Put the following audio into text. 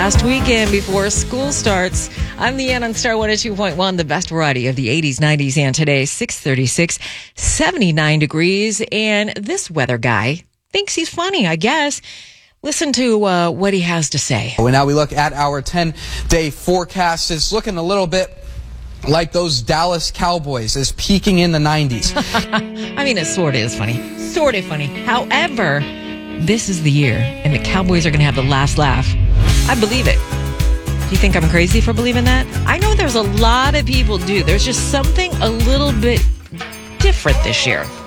last weekend before school starts. I'm Leanne on Star 102.1, the best variety of the 80s, 90s, and today, 6:36, 79 degrees. And this weather guy thinks he's funny, I guess. Listen to what he has to say. Well, now we look at our 10-day forecast. It's looking a little bit like those Dallas Cowboys is peaking in the 90s. I mean, it sort of is funny. Sort of funny. However, this is the year, and the Cowboys are going to have the last laugh. I believe it. Do you think I'm crazy for believing that? I know there's a lot of people do. There's just something a little bit different this year.